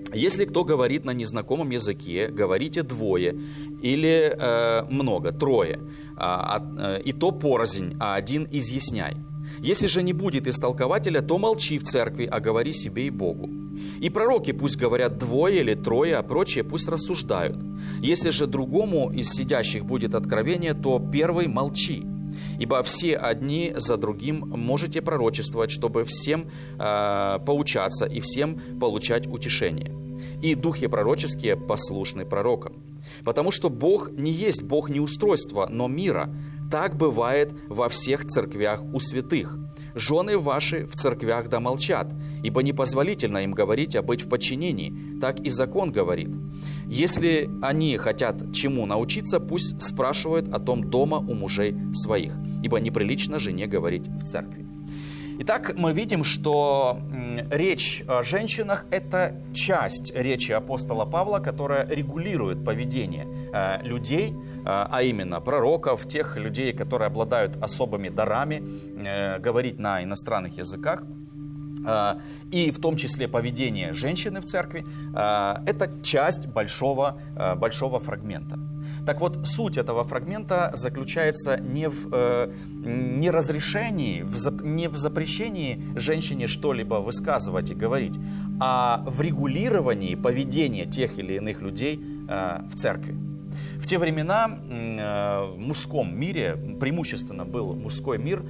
Если кто говорит на незнакомом языке, говорите двое или много, трое, и то порознь, а один изъясняй. Если же не будет истолкователя, то молчи в церкви, а говори себе и Богу. И пророки пусть говорят двое или трое, а прочие пусть рассуждают. Если же другому из сидящих будет откровение, то первый молчи. Ибо все одни за другим можете пророчествовать, чтобы всем поучаться и всем получать утешение. И духи пророческие послушны пророкам. Потому что Бог не есть Бог неустройства, но мира. Так бывает во всех церквях у святых. Жены ваши в церквях да молчат, ибо непозволительно им говорить, а быть в подчинении. Так и закон говорит. Если они хотят чему научиться, пусть спрашивают о том дома у мужей своих, ибо неприлично жене говорить в церкви. Итак, мы видим, что речь о женщинах – это часть речи апостола Павла, которая регулирует поведение людей, а именно пророков, тех людей, которые обладают особыми дарами, говорить на иностранных языках, и в том числе поведение женщины в церкви – это часть большого фрагмента. Так вот, суть этого фрагмента заключается не в разрешении, не в запрещении женщине что-либо высказывать и говорить, а в регулировании поведения тех или иных людей в церкви. В те времена в мужском мире, преимущественно был мужской мир,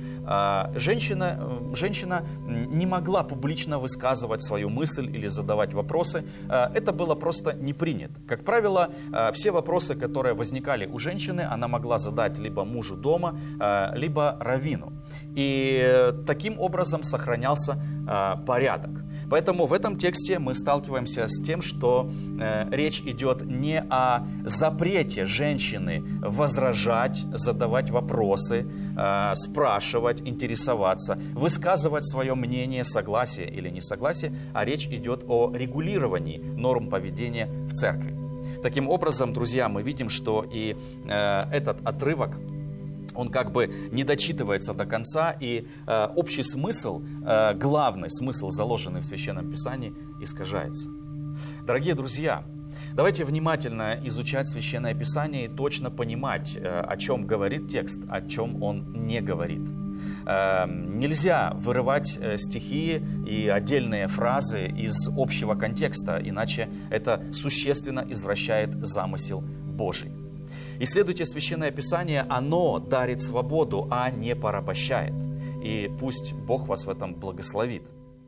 женщина не могла публично высказывать свою мысль или задавать вопросы. Это было просто не принято. Как правило, все вопросы, которые возникали у женщины, она могла задать либо мужу дома, либо раввину. И таким образом сохранялся порядок. Поэтому в этом тексте мы сталкиваемся с тем, что речь идет не о запрете женщины возражать, задавать вопросы, спрашивать, интересоваться, высказывать свое мнение, согласие или несогласие, а речь идет о регулировании норм поведения в церкви. Таким образом, друзья, мы видим, что и этот отрывок, он как бы не дочитывается до конца, и общий смысл, главный смысл, заложенный в Священном Писании, искажается. Дорогие друзья, давайте внимательно изучать Священное Писание и точно понимать, о чем говорит текст, о чем он не говорит. Нельзя вырывать стихи и отдельные фразы из общего контекста, иначе это существенно извращает замысел Божий. Исследуйте Священное Писание, оно дарит свободу, а не порабощает. И пусть Бог вас в этом благословит.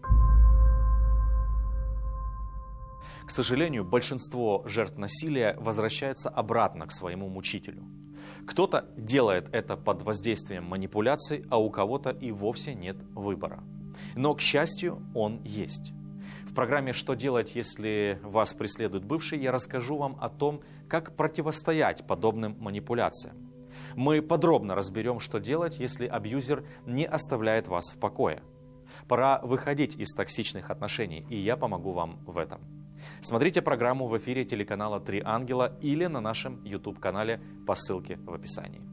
К сожалению, большинство жертв насилия возвращается обратно к своему мучителю. Кто-то делает это под воздействием манипуляций, а у кого-то и вовсе нет выбора. Но, к счастью, он есть. В программе «Что делать, если вас преследует бывший» я расскажу вам о том, как противостоять подобным манипуляциям. Мы подробно разберем, что делать, если абьюзер не оставляет вас в покое. Пора выходить из токсичных отношений, и я помогу вам в этом. Смотрите программу в эфире телеканала «Три ангела» или на нашем YouTube-канале по ссылке в описании.